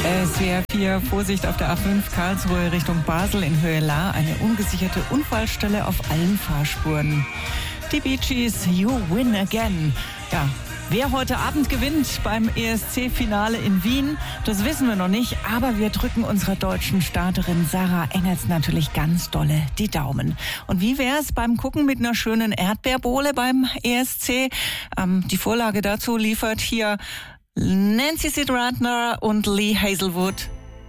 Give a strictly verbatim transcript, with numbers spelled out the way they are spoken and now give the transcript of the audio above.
S W R vier, Vorsicht auf der A fünf Karlsruhe Richtung Basel in Höhe Lahr. Eine ungesicherte Unfallstelle auf allen Fahrspuren. Die Bee Gees, You Win Again. Ja, wer heute Abend gewinnt beim E S C-Finale in Wien, das wissen wir noch nicht. Aber wir drücken unserer deutschen Starterin Sarah Engels natürlich ganz dolle die Daumen. Und wie wäre es beim Gucken mit einer schönen Erdbeerbohle beim E S C? Ähm, die Vorlage dazu liefert hier Nancy Sid Ratner und Lee Hazelwood.